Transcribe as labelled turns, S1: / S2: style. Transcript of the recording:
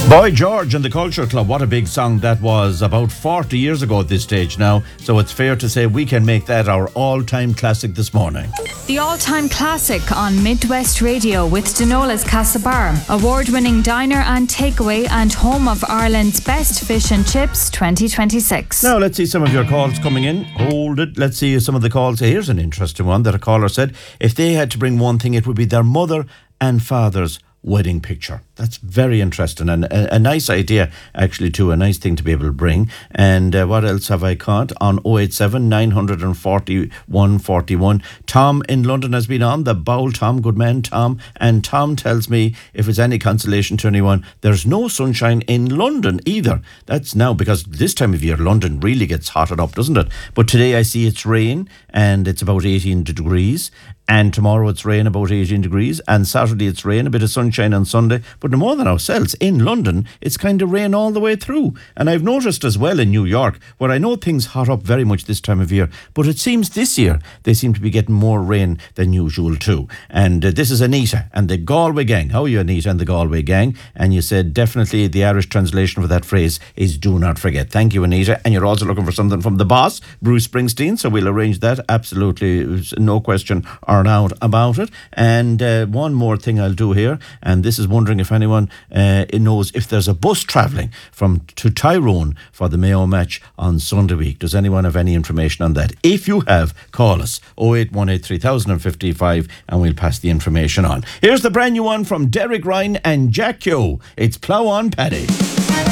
S1: Boy George and the Culture Club, what a big song that was, about 40 years ago at this stage now, so it's fair to say we can make that our all-time classic this morning.
S2: The all-time classic on Midwest Radio with Denola's Castlebar, award-winning diner and takeaway and home of Ireland's best fish and chips 2026.
S1: Now let's see some of your calls coming in. Hold it, let's see some of the calls. Here's an interesting one that a caller said, if they had to bring one thing, it would be their mother and father's wedding picture. That's very interesting and a nice idea, actually, too. A nice thing to be able to bring. And what else have I caught? On 087 940 141. Tom in London has been on. The Bowl Tom, good man Tom. And Tom tells me, if it's any consolation to anyone, there's no sunshine in London either. That's now because this time of year London really gets hotted up, doesn't it? But today I see it's rain and it's about 18 degrees. And tomorrow it's rain, about 18 degrees. And Saturday it's rain, a bit of sunshine on Sunday. But no more than ourselves, in London, it's kind of rain all the way through. And I've noticed as well in New York, where I know things hot up very much this time of year, but it seems this year they seem to be getting more rain than usual too. And this is Anita and the Galway gang. How are you, Anita and the Galway gang? And you said definitely the Irish translation for that phrase is do not forget. Thank you, Anita. And you're also looking for something from the boss, Bruce Springsteen, so we'll arrange that. Absolutely, no question or doubt about it. And one more thing I'll do here, and this is wondering if anyone knows if there's a bus travelling to Tyrone for the Mayo match on Sunday week. Does anyone have any information on that? If you have, call us 0818 3055 and we'll pass the information on. Here's the brand new one from Derek Ryan and Jack Yo. It's Plough On Paddy.